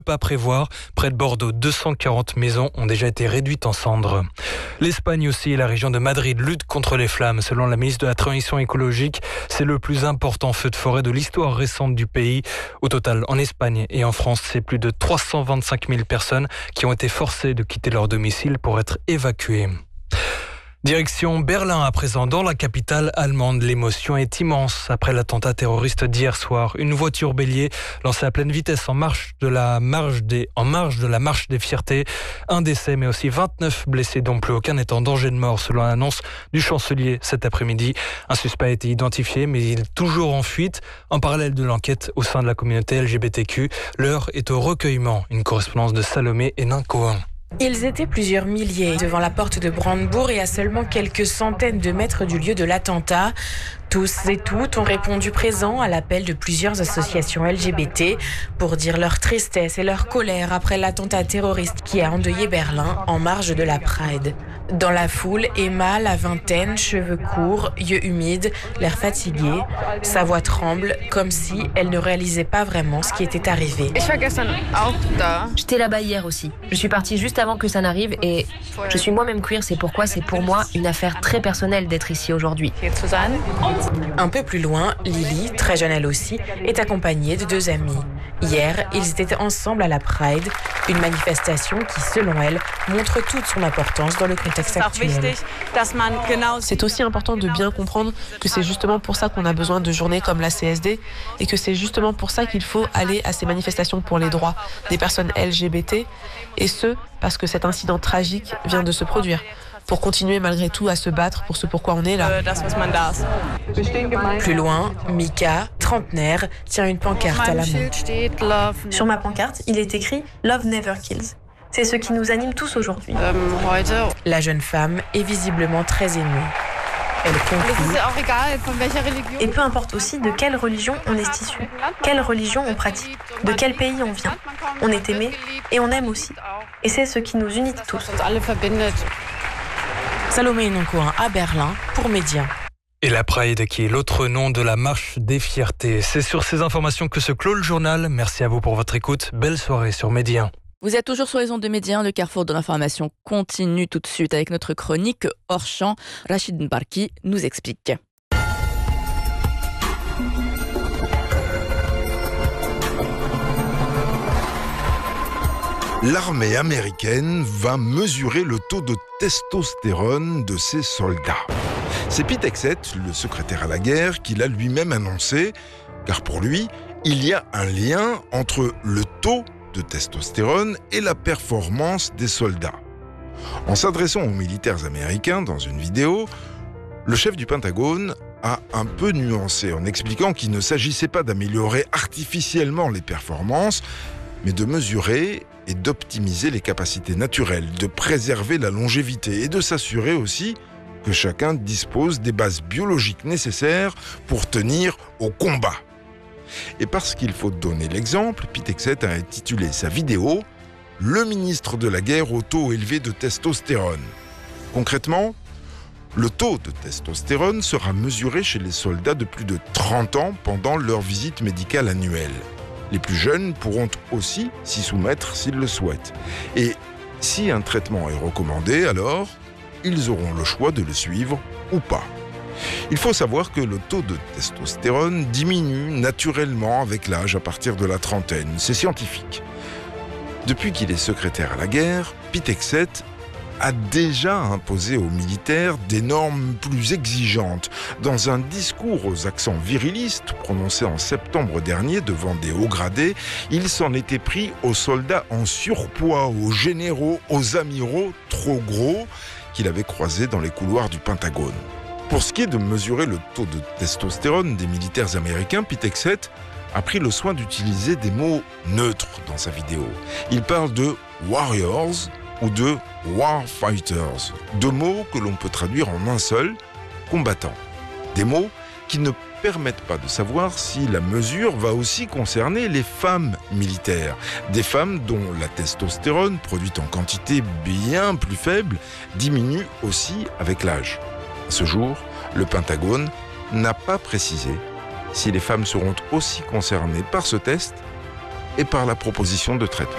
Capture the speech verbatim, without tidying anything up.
Pas prévoir. Près de Bordeaux, deux cent quarante maisons ont déjà été réduites en cendres. L'Espagne aussi et la région de Madrid luttent contre les flammes. Selon la ministre de la Transition écologique, c'est le plus important feu de forêt de l'histoire récente du pays. Au total, en Espagne et en France, c'est plus de trois cent vingt-cinq mille personnes qui ont été forcées de quitter leur domicile pour être évacuées. Direction Berlin à présent, dans la capitale allemande. L'émotion est immense après l'attentat terroriste d'hier soir. Une voiture bélier lancée à pleine vitesse en marche de la marche des, en marge de la marche des fiertés. Un décès mais aussi vingt-neuf blessés dont plus aucun n'est en danger de mort selon l'annonce du chancelier cet après-midi. Un suspect a été identifié mais il est toujours en fuite. En parallèle de l'enquête au sein de la communauté L G B T Q, l'heure est au recueillement. Une correspondance de Salomé et Nincoin. Ils étaient plusieurs milliers devant la porte de Brandebourg et à seulement quelques centaines de mètres du lieu de l'attentat. Tous et toutes ont répondu présents à l'appel de plusieurs associations L G B T pour dire leur tristesse et leur colère après l'attentat terroriste qui a endeuillé Berlin en marge de la Pride. Dans la foule, Emma, la vingtaine, cheveux courts, yeux humides, l'air fatigué. Sa voix tremble, comme si elle ne réalisait pas vraiment ce qui était arrivé. J'étais là-bas hier aussi. Je suis partie juste avant que ça n'arrive et je suis moi-même queer, c'est pourquoi c'est pour moi une affaire très personnelle d'être ici aujourd'hui. Un peu plus loin, Lily, très jeune elle aussi, est accompagnée de deux amis. Hier, ils étaient ensemble à la Pride, une manifestation qui, selon elle, montre toute son importance dans le contexte actuel. C'est aussi important de bien comprendre que c'est justement pour ça qu'on a besoin de journées comme la C S D et que c'est justement pour ça qu'il faut aller à ces manifestations pour les droits des personnes L G B T, et ce, parce que cet incident tragique vient de se produire. Pour continuer malgré tout à se battre pour ce pourquoi on est là. Plus loin, Mika, trentenaire, tient une pancarte à la main. Sur ma pancarte, il est écrit « Love never kills ». C'est ce qui nous anime tous aujourd'hui. La jeune femme est visiblement très émue. Elle conclut. Et peu importe aussi de quelle religion on est issu, quelle religion on pratique, de quel pays on vient. On est aimé et on aime aussi. Et c'est ce qui nous unit tous. Salomé Nincoin à Berlin pour Média. Et la Pride qui est l'autre nom de la marche des fiertés. C'est sur ces informations que se clôt le journal. Merci à vous pour votre écoute. Belle soirée sur Média. Vous êtes toujours sur les ondes de Média. Le carrefour de l'information continue tout de suite avec notre chronique hors champ. Rachid Mbarki nous explique. L'armée américaine va mesurer le taux de testostérone de ses soldats. C'est Pete Hegseth, le secrétaire à la guerre, qui l'a lui-même annoncé, car pour lui, il y a un lien entre le taux de testostérone et la performance des soldats. En s'adressant aux militaires américains dans une vidéo, le chef du Pentagone a un peu nuancé en expliquant qu'il ne s'agissait pas d'améliorer artificiellement les performances, mais de mesurer et d'optimiser les capacités naturelles, de préserver la longévité et de s'assurer aussi que chacun dispose des bases biologiques nécessaires pour tenir au combat. Et parce qu'il faut donner l'exemple, Pete Hegseth a intitulé sa vidéo « Le ministre de la guerre au taux élevé de testostérone ». Concrètement, le taux de testostérone sera mesuré chez les soldats de plus de trente ans pendant leur visite médicale annuelle. Les plus jeunes pourront aussi s'y soumettre s'ils le souhaitent. Et si un traitement est recommandé, alors ils auront le choix de le suivre ou pas. Il faut savoir que le taux de testostérone diminue naturellement avec l'âge à partir de la trentaine. C'est scientifique. Depuis qu'il est secrétaire à la guerre, Pete Hegseth a déjà imposé aux militaires des normes plus exigeantes. Dans un discours aux accents virilistes prononcé en septembre dernier devant des hauts gradés, il s'en était pris aux soldats en surpoids, aux généraux, aux amiraux trop gros qu'il avait croisés dans les couloirs du Pentagone. Pour ce qui est de mesurer le taux de testostérone des militaires américains, Pete Hegseth a pris le soin d'utiliser des mots neutres dans sa vidéo. Il parle de « warriors » ou de « warfighters », deux mots que l'on peut traduire en un seul, « combattant ». Des mots qui ne permettent pas de savoir si la mesure va aussi concerner les femmes militaires. Des femmes dont la testostérone, produite en quantité bien plus faible, diminue aussi avec l'âge. À ce jour, le Pentagone n'a pas précisé si les femmes seront aussi concernées par ce test et par la proposition de traitement.